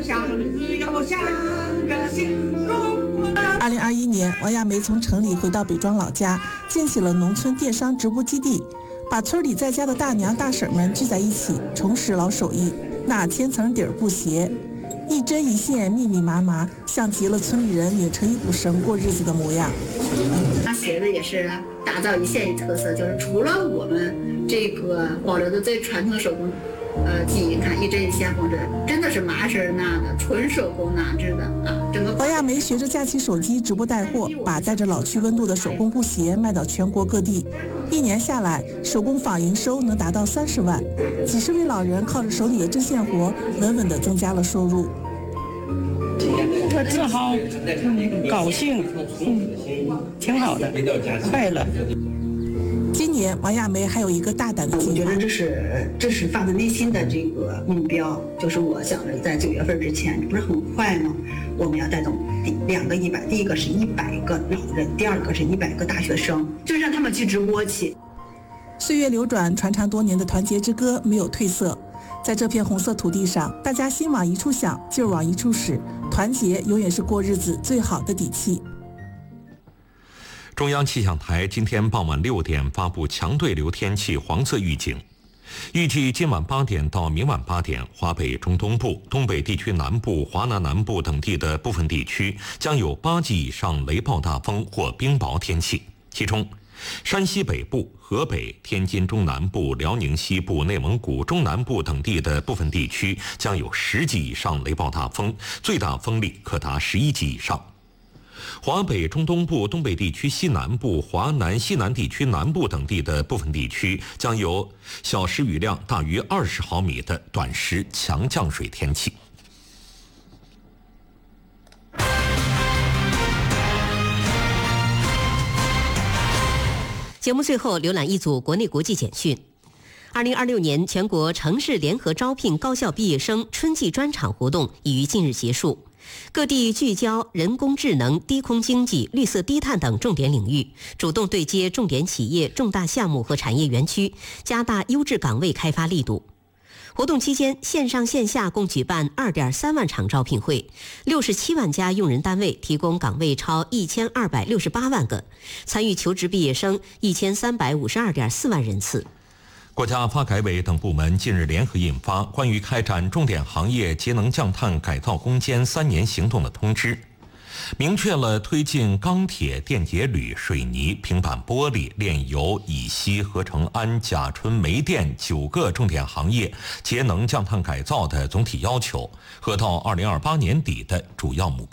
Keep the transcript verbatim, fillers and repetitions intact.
二零二一年，王亚梅从城里回到北庄老家，建起了农村电商直播基地，把村里在家的大娘大婶们聚在一起，重拾老手艺。那千层底儿布鞋，一针一线密密麻麻，像极了村里人拧成一股绳过日子的模样。 他鞋子也是打造一县一特色，就是除了我们这个保留的最传统的手工呃技艺，看一针一线缝制，真的是麻绳纳的，纯手工纳制的啊。整个王亚梅学着架起手机直播带货，把带着老区温度的手工布鞋卖到全国各地。一年下来，手工坊营收能达到三十万，几十位老人靠着手里的针线活，稳稳地增加了收入。 我自豪，高兴，嗯，挺好的，快乐。 今年王亚梅还有一个大胆的计划， 我觉得这是这是发自内心的这个目标，就是我想着在九月份之前，不是很快吗？我们要带动两个一百，第一个是一百个老人，第二个是一百个大学生，就是让他们去直播去。 岁月流转，传唱多年的团结之歌没有褪色。在这片红色土地上，大家心往一处想，劲儿往一处使，团结永远是过日子最好的底气。 中央气象台今天傍晚六点发布强对流天气黄色预警，预计今晚八点到明晚八点，华北中东部、东北地区南部、华南南部等地的部分地区将有八级以上雷暴大风或冰雹天气，其中山西北部、河北、天津中南部、辽宁西部、内蒙古中南部等地的部分地区将有十级以上雷暴大风，最大风力可达十一级以上。华北中东部、东北地区西南部、华南西南地区南部等地的部分地区将有小时雨量大于二十毫米的短时强降水天气。 节目最后浏览一组国内国际简讯。二零二六年全国城市联合招聘高校毕业生春季专场活动已于近日结束。各地聚焦人工智能、低空经济、绿色低碳等重点领域，主动对接重点企业、重大项目和产业园区，加大优质岗位开发力度。活动期间，线上线下共举办 二点三万场招聘会，六十七万家用人单位提供岗位超一千二百六十八万个，参与求职毕业生一千三百五十二点四万人次。 国家发改委等部门近日联合印发关于开展重点行业节能降碳改造攻坚三年行动的通知，明确了推进钢铁、电解铝、水泥、平板玻璃、炼油、乙烯、合成氨、甲醇、煤电九个重点行业节能降碳改造的总体要求和到二零二八年底的主要目标。